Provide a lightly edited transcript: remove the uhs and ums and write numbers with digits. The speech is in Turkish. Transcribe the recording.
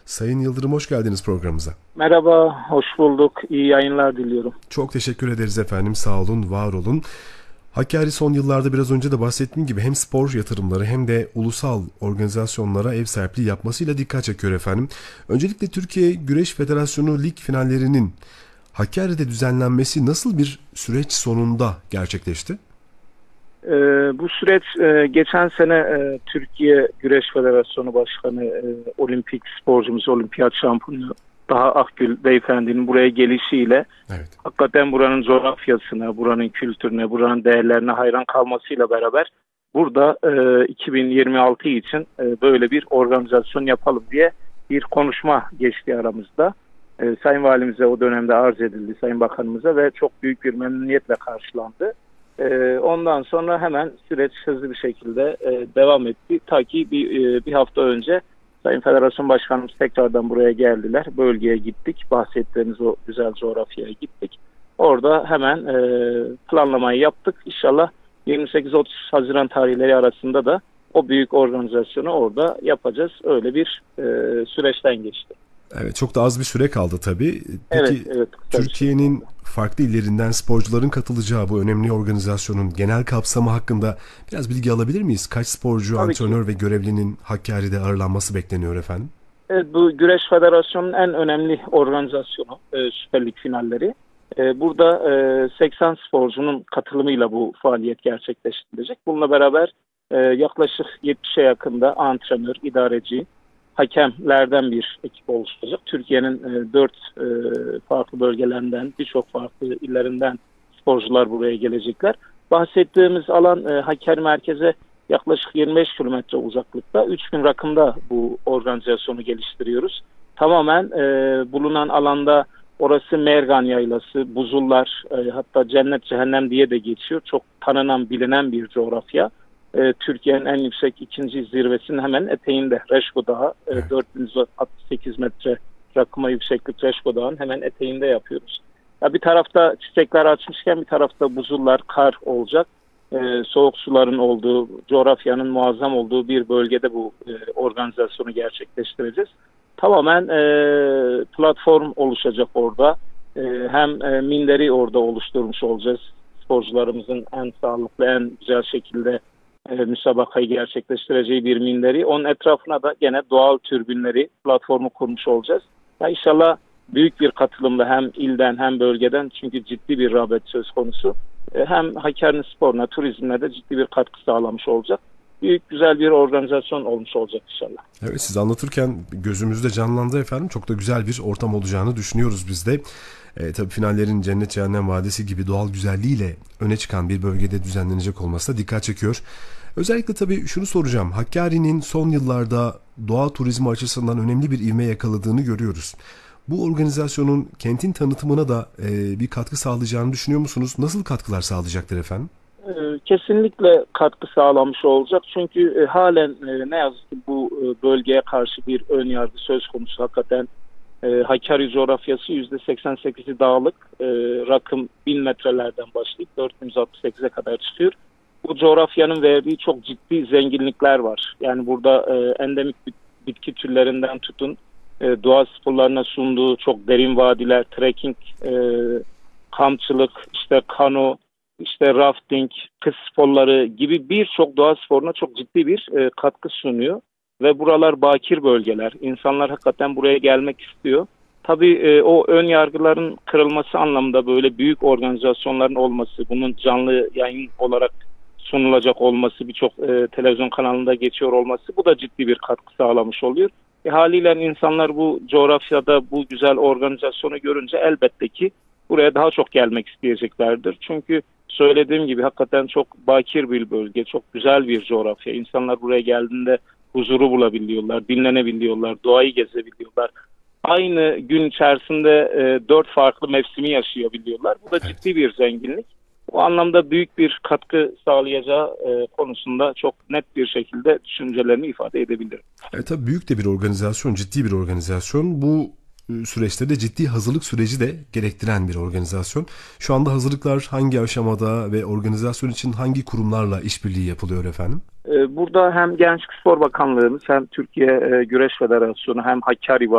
Sayın Yıldırım, hoş geldiniz programımıza. Merhaba, hoş bulduk. İyi yayınlar diliyorum. Çok teşekkür ederiz efendim. Sağ olun, var olun. Hakkari son yıllarda biraz önce de bahsettiğim gibi hem spor yatırımları hem de ulusal organizasyonlara ev sahipliği yapmasıyla dikkat çekiyor efendim. Öncelikle Türkiye Güreş Federasyonu lig finallerinin Hakkari'de düzenlenmesi nasıl bir süreç sonunda gerçekleşti? Bu süreç geçen sene Türkiye Güreş Federasyonu Başkanı, olimpik sporcumuz, olimpiyat şampiyonu Daha Akgül beyefendinin buraya gelişiyle Evet. hakikaten buranın coğrafyasına, buranın kültürüne, buranın değerlerine hayran kalmasıyla beraber burada 2026 için böyle bir organizasyon yapalım diye bir konuşma geçti aramızda. Sayın Valimize o dönemde arz edildi, Sayın Bakanımıza ve çok büyük bir memnuniyetle karşılandı. Ondan sonra hemen süreç hızlı bir şekilde devam etti. Ta ki bir hafta önce Sayın Federasyon Başkanımız tekrardan buraya geldiler. Bölgeye gittik. Bahsettiğiniz o güzel coğrafyaya gittik. Orada hemen planlamayı yaptık. İnşallah 28-30 Haziran tarihleri arasında da o büyük organizasyonu orada yapacağız. Öyle bir süreçten geçti. Evet, çok da az bir süre kaldı tabii. Evet, Peki evet. Türkiye'nin farklı illerinden sporcuların katılacağı bu önemli organizasyonun genel kapsamı hakkında biraz bilgi alabilir miyiz? Kaç sporcu, Tabii ki. antrenör ve görevlinin Hakkari'de ağırlanması bekleniyor efendim? Evet, bu Güreş Federasyonu'nun en önemli organizasyonu Süper Lig finalleri. Burada 80 sporcunun katılımıyla bu faaliyet gerçekleştirilecek. Bununla beraber yaklaşık 70'e yakında antrenör, idareci, hakemlerden bir ekip oluşturacak. Türkiye'nin 4 farklı bölgelerinden, birçok farklı illerinden sporcular buraya gelecekler. Bahsettiğimiz alan Hakkari merkeze yaklaşık 25 kilometre uzaklıkta. 3000 rakımda bu organizasyonu geliştiriyoruz. Tamamen bulunan alanda orası Mergan Yaylası, Buzullar, hatta Cennet Cehennem diye de geçiyor. Çok tanınan, bilinen bir coğrafya. Türkiye'nin en yüksek ikinci zirvesinin hemen eteğinde Reşko Dağı, 4068 metre rakıma yükseklik Reşko Dağı'nın hemen eteğinde yapıyoruz. Ya bir tarafta çiçekler açmışken bir tarafta buzullar, kar olacak. Soğuk suların olduğu, coğrafyanın muazzam olduğu bir bölgede bu organizasyonu gerçekleştireceğiz. Tamamen platform oluşacak orada. Hem minderi orada oluşturmuş olacağız. Sporcularımızın en sağlıklı, en güzel şekilde müsabakayı gerçekleştireceği bir minderi. Onun etrafına da gene doğal türbinleri, platformu kurmuş olacağız. Ya inşallah büyük bir katılımla hem ilden hem bölgeden, çünkü ciddi bir rağbet söz konusu. Hem Hakkari'nin sporuna, turizmine de ciddi bir katkı sağlamış olacak. Büyük, güzel bir organizasyon olmuş olacak inşallah. Evet, siz anlatırken gözümüzde canlandı efendim. Çok da güzel bir ortam olacağını düşünüyoruz biz de. Tabii finallerin Cennet Cehennem Vadisi gibi doğal güzelliğiyle öne çıkan bir bölgede düzenlenecek olması da dikkat çekiyor. Özellikle tabii şunu soracağım. Hakkari'nin son yıllarda doğa turizmi açısından önemli bir ivme yakaladığını görüyoruz. Bu organizasyonun kentin tanıtımına da bir katkı sağlayacağını düşünüyor musunuz? Nasıl katkılar sağlayacaktır efendim? Kesinlikle katkı sağlamış olacak. Çünkü halen ne yazık ki bu bölgeye karşı bir ön yargı söz konusu. Hakikaten Hakkari coğrafyası %88'i dağlık. Rakım 1000 metrelerden başlayıp 4168'e kadar çıkıyor. Bu coğrafyanın verdiği çok ciddi zenginlikler var. Yani burada endemik bitki türlerinden tutun, doğa sporlarına sunduğu çok derin vadiler, trekking, kampçılık, işte kano, işte rafting, kız sporları gibi birçok doğa sporuna çok ciddi bir katkı sunuyor. Ve buralar bakir bölgeler. İnsanlar hakikaten buraya gelmek istiyor. Tabii o ön yargıların kırılması anlamında böyle büyük organizasyonların olması, bunun canlı yayın olarak sunulacak olması, birçok televizyon kanalında geçiyor olması, bu da ciddi bir katkı sağlamış oluyor. Haliyle insanlar bu coğrafyada bu güzel organizasyonu görünce elbette ki buraya daha çok gelmek isteyeceklerdir. Çünkü söylediğim gibi hakikaten çok bakir bir bölge, çok güzel bir coğrafya. İnsanlar buraya geldiğinde huzuru bulabiliyorlar, dinlenebiliyorlar, doğayı gezebiliyorlar. Aynı gün içerisinde 4 farklı mevsimi yaşayabiliyorlar. Bu da Evet. ciddi bir zenginlik. Bu anlamda büyük bir katkı sağlayacağı konusunda çok net bir şekilde düşüncelerini ifade edebilirim. Evet, tabii büyük de bir organizasyon, ciddi bir organizasyon. Bu süreçte de ciddi hazırlık süreci de gerektiren bir organizasyon. Şu anda hazırlıklar hangi aşamada ve organizasyon için hangi kurumlarla işbirliği yapılıyor efendim? Burada hem Gençlik Spor Bakanlığımız hem Türkiye Güreş Federasyonu hem Hakkari